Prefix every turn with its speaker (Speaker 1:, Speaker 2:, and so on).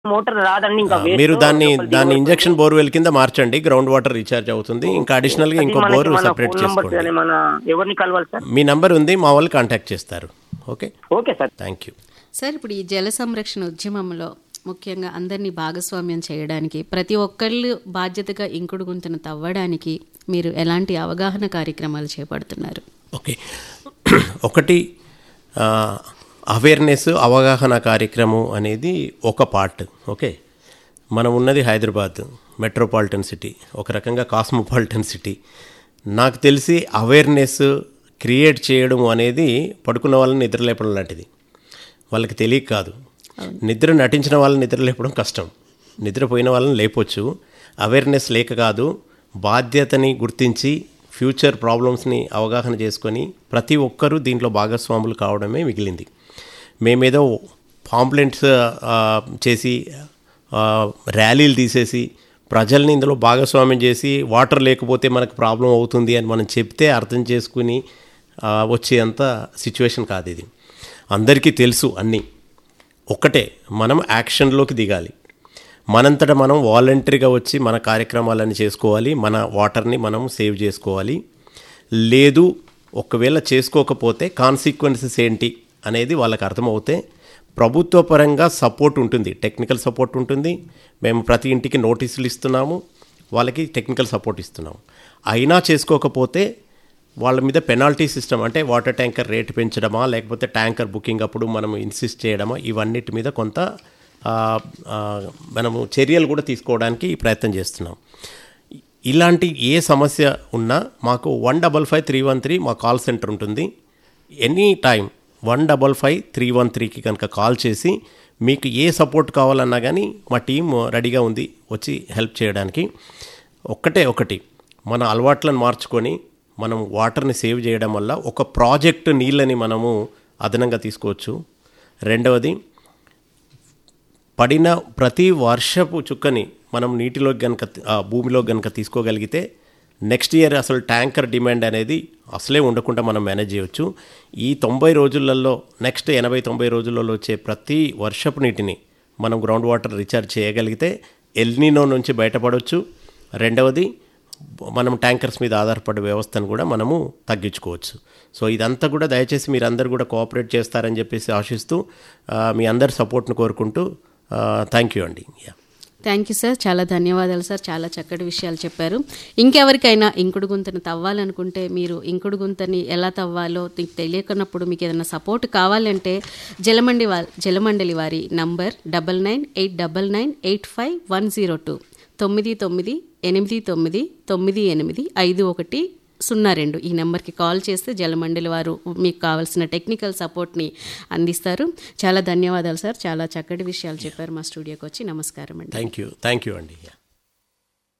Speaker 1: Motor రాదండి, ఇంకా
Speaker 2: మీరు దాన్ని ఇంజెక్షన్ బోర్వెల్ కింద మార్చండి, గ్రౌండ్ వాటర్ రీఛార్జ్ అవుతుంది. ఇంకా అడిషనల్ గా ఇంకో బోర్ సెపరేట్ చేసుకోండి.
Speaker 1: మన ఎవరిని కలవాలి సార్?
Speaker 2: మీ నంబర్ ఉంది, మా వాళ్ళు కాంటాక్ట్ చేస్తారు. Okay
Speaker 1: okay sir,
Speaker 2: thank you
Speaker 3: sir. ఇప్పుడు ఈ జల సంరక్షణ ఉద్యమంలో ముఖ్యంగా అందరినీ భాగస్వామ్యం చేయడానికి, ప్రతి ఒక్కళ్ళు బాధ్యతగా ఇంకుడు గుంతను తవ్వడానికి మీరు ఎలాంటి అవగాహన కార్యక్రమాలు చేపడుతున్నారు?
Speaker 2: ఓకే, ఒకటి అవేర్నెస్ అవగాహన కార్యక్రమం అనేది ఒక పార్ట్. ఓకే, మనం ఉన్నది హైదరాబాద్ మెట్రోపాలిటన్ సిటీ, ఒక రకంగా కాస్మోపాలిటన్ సిటీ. నాకు తెలిసి అవేర్నెస్ క్రియేట్ చేయడం అనేది పడుకున్న వాళ్ళని నిద్రలేపడం లాంటిది. వాళ్ళకి తెలియక కాదు, నిద్ర నటించిన వాళ్ళని నిద్రలేపడం కష్టం, నిద్రపోయిన వాళ్ళని లేపొచ్చు. అవేర్నెస్ లేక కాదు, బాధ్యతని గుర్తించి ఫ్యూచర్ ప్రాబ్లమ్స్ని అవగాహన చేసుకొని ప్రతి ఒక్కరూ దీంట్లో భాగస్వాములు కావడమే మిగిలింది. మేమేదో పాంప్లెంట్స్ చేసి ర్యాలీలు తీసేసి ప్రజల్ని ఇందులో భాగస్వామ్యం చేసి వాటర్ లేకపోతే మనకు ప్రాబ్లం అవుతుంది అని మనం చెప్తే అర్థం చేసుకుని వచ్చేంత సిచ్యువేషన్ కాదు ఇది. అందరికీ తెలుసు అన్నీ. ఒక్కటే, మనం యాక్షన్లోకి దిగాలి. మనంతటా మనం వాలంటరీగా వచ్చి మన కార్యక్రమాలను చేసుకోవాలి, మన వాటర్ని మనం సేవ్ చేసుకోవాలి. లేదు ఒకవేళ చేసుకోకపోతే కాన్సిక్వెన్సెస్ ఏంటి అనేది వాళ్ళకి అర్థమవుతే ప్రభుత్వ పరంగా సపోర్ట్ ఉంటుంది, టెక్నికల్ సపోర్ట్ ఉంటుంది. మేము ప్రతి ఇంటికి నోటీసులు ఇస్తున్నాము, వాళ్ళకి టెక్నికల్ సపోర్ట్ ఇస్తున్నాము. అయినా చేసుకోకపోతే వాళ్ళ మీద పెనాల్టీ సిస్టమ్, అంటే వాటర్ ట్యాంకర్ రేటు పెంచడమా, లేకపోతే ట్యాంకర్ బుకింగ్ అప్పుడు మనం ఇన్సిస్ట్ చేయడమా, ఇవన్నిటి మీద కొంత మనము చర్యలు కూడా తీసుకోవడానికి ప్రయత్నం చేస్తున్నాం. ఇలాంటి ఏ సమస్య ఉన్నా మాకు 155-313 మా కాల్ సెంటర్ ఉంటుంది. ఎనీ టైం 155-313కి కనుక కాల్ చేసి మీకు ఏ సపోర్ట్ కావాలన్నా కానీ మా టీం రెడీగా ఉంది వచ్చి హెల్ప్ చేయడానికి. ఒకటి మన అలవాట్లను మార్చుకొని మనం వాటర్ని సేవ్ చేయడం వల్ల ఒక ప్రాజెక్టు నీళ్ళని మనము అదనంగా తీసుకోవచ్చు. రెండవది, పడిన ప్రతి వర్షపు చుక్కని మనం నీటిలోకి కనుక భూమిలోకి కనుక తీసుకోగలిగితే నెక్స్ట్ ఇయర్ అసలు ట్యాంకర్ డిమాండ్ అనేది అసలే ఉండకుండా మనం మేనేజ్ చేయవచ్చు. ఈ 90 రోజులలో, నెక్స్ట్ 80-90 రోజులలో వచ్చే ప్రతి వర్షపు నీటిని మనం గ్రౌండ్ వాటర్ రీఛార్జ్ చేయగలిగితే ఎల్నినో నుంచి బయటపడవచ్చు. రెండవది, మనం ట్యాంకర్స్ మీద ఆధారపడే వ్యవస్థను కూడా మనము తగ్గించుకోవచ్చు. సో ఇదంతా కూడా దయచేసి మీరు అందరు కూడా కోఆపరేట్ చేస్తారని చెప్పేసి ఆశిస్తూ మీ అందరి సపోర్ట్ను కోరుకుంటూ థ్యాంక్ యూ అండి.
Speaker 3: థ్యాంక్ యూ సార్, చాలా ధన్యవాదాలు సార్, చాలా చక్కటి విషయాలు చెప్పారు. ఇంకెవరికైనా ఇంకుడు గుంతను తవ్వాలనుకుంటే, మీరు ఇంకుడు గుంతని ఎలా తవ్వాలో మీకు తెలియకున్నప్పుడు మీకు ఏదైనా సపోర్ట్ కావాలంటే జలమండలి వారి నంబర్ 9989985102 9989985102 ఈ నెంబర్కి కాల్ చేస్తే జలమండలి వారు మీకు కావాల్సిన టెక్నికల్ సపోర్ట్ని అందిస్తారు. చాలా ధన్యవాదాలు సార్, చాలా చక్కటి విషయాలు చెప్పారు. మా స్టూడియోకి వచ్చి నమస్కారం అండి.
Speaker 2: థ్యాంక్ యూ అండి.